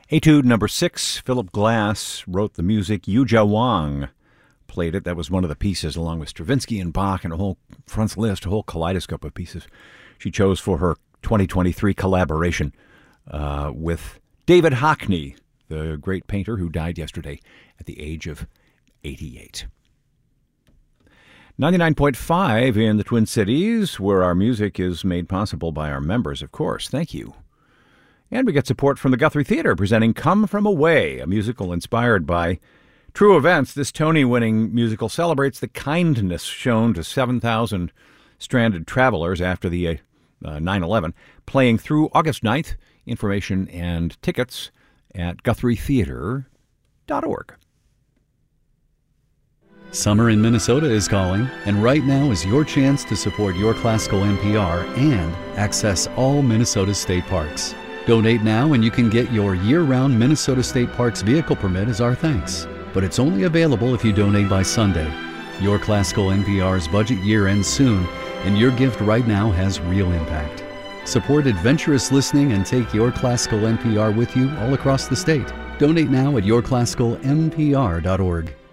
Etude number 6, Philip Glass wrote the music. Yuja Wang played it. That was one of the pieces, along with Stravinsky and Bach and a whole Franz Liszt, a whole kaleidoscope of pieces she chose for her 2023 collaboration with David Hockney, the great painter who died yesterday at the age of 88. 99.5 in the Twin Cities, where our music is made possible by our members, of course. Thank you. And we get support from the Guthrie Theater, presenting Come From Away, a musical inspired by true events. This Tony-winning musical celebrates the kindness shown to 7,000 stranded travelers after the 9/11, playing through August 9th. Information and tickets at GuthrieTheater.org. Summer in Minnesota is calling, and right now is your chance to support Your Classical NPR and access all Minnesota state parks. Donate now and you can get your year-round Minnesota State Parks vehicle permit as our thanks. But it's only available if you donate by Sunday. Your Classical NPR's budget year ends soon, and your gift right now has real impact. Support adventurous listening and take Your Classical NPR with you all across the state. Donate now at yourclassicalnpr.org.